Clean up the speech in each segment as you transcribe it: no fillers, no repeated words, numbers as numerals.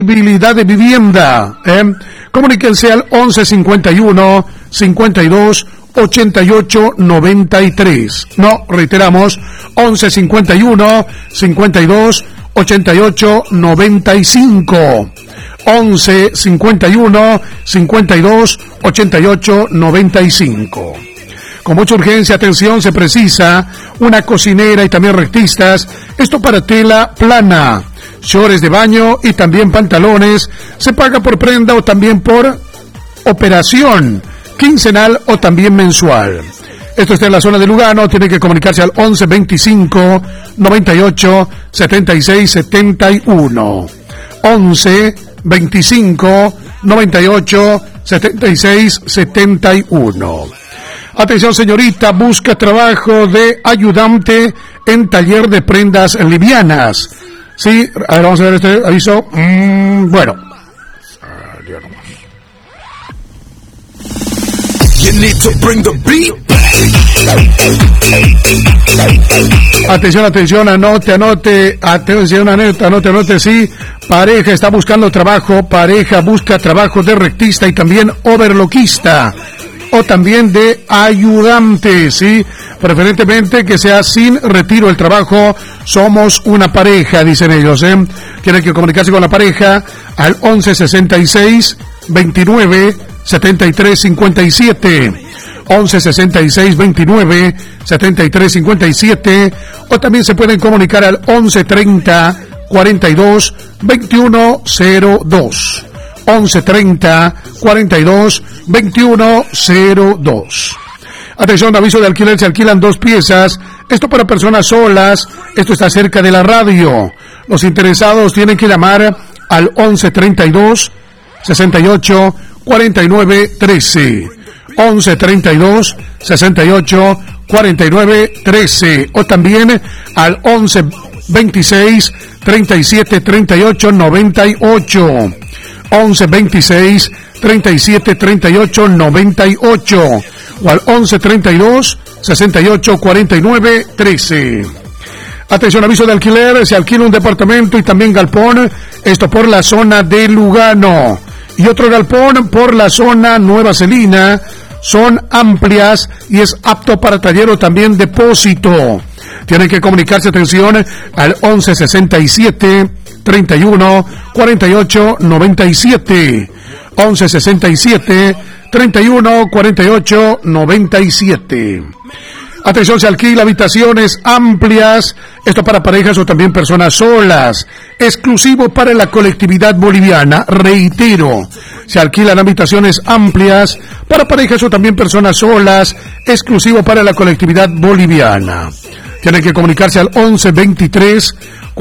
disponibilidad de vivienda. Comuníquense al 11 51 52 88 93. No, reiteramos, 11 51 52 88 95. 11 51 52 88 95. Con mucha urgencia, atención, se precisa una cocinera y también rectistas. Esto para tela plana, shorts de baño y también pantalones. Se paga por prenda o también por operación, quincenal o también mensual. Esto está en la zona de Lugano. Tiene que comunicarse al 11 25 98 76 71. 11 25 98 76 71. Atención, señorita, busca trabajo de ayudante en taller de prendas livianas. Sí, a ver, vamos a ver este aviso. Bueno. Atención, anote, sí. Pareja está buscando trabajo, pareja busca trabajo de rectista y también overloquista, o también de ayudante, sí. Preferentemente que sea sin retiro el trabajo. Somos una pareja, dicen ellos, Tienen que comunicarse con la pareja al 11 66 29 73 57. 11 66 29 73 57, o también se pueden comunicar al 11 30 42 21 02. 11 30 42 21 02. Atención, aviso de alquiler: se alquilan 2 piezas. Esto para personas solas. Esto está cerca de la radio. Los interesados tienen que llamar al 11 32 68 49 13. 11 32 68 49 13, o también al 11 26 37 38 98. 11 26 37 38 98, o al 11 32 68 49 13. Atención, aviso de alquiler: se alquila un departamento y también galpón. Esto por la zona de Lugano, y otro galpón por la zona Nueva Celina. Son amplias y es apto para taller o también depósito. Tienen que comunicarse, atención, al 11 67 31 48 97. 11 67 31 48 97. Atención, se alquila habitaciones amplias. Esto para parejas o también personas solas. Exclusivo para la colectividad boliviana. Reitero, se alquilan habitaciones amplias para parejas o también personas solas. Exclusivo para la colectividad boliviana. Tienen que comunicarse al 11 23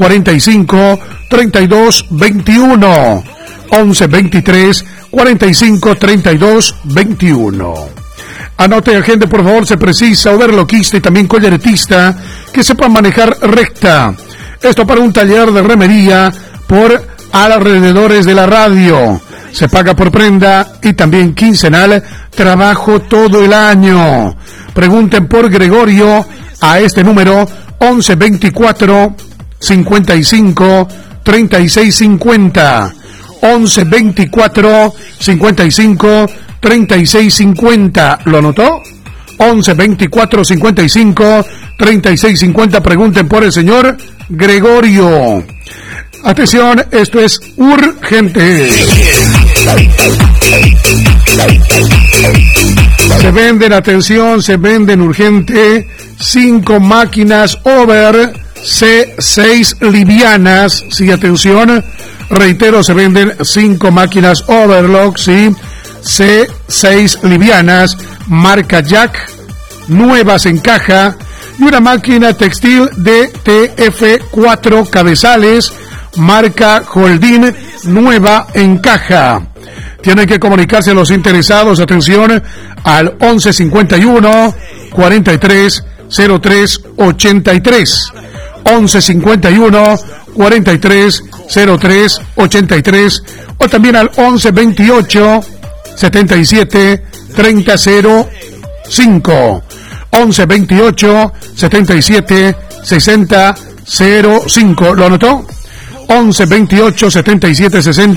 45 32 21. 11 23 45 32 21. Anote, agente, por favor, se precisa overloquista y también collaretista que sepan manejar recta. Esto para un taller de remería por alrededores de la radio. Se paga por prenda y también quincenal, trabajo todo el año. Pregunten por Gregorio a este número: 11 24 55 36 50. 11 24 55 36 50. ¿Lo anotó? 11 24 55 36 50. Pregunten por el señor Gregorio. Atención, esto es urgente. Se venden, atención, se venden urgente 5 máquinas over C6 livianas. Sí, atención, reitero, se venden 5 máquinas overlock, sí, C6 livianas, marca Jack, nuevas en caja, y una máquina textil de TF4 cabezales, marca Holding, nueva en caja. Tienen que comunicarse a los interesados, atención, al 11 51 43 03 83. 11 51 43 03 83, o también al 11 28 77 30 05. 11 28 77 60 05. ¿Lo anotó? 11 28 77 60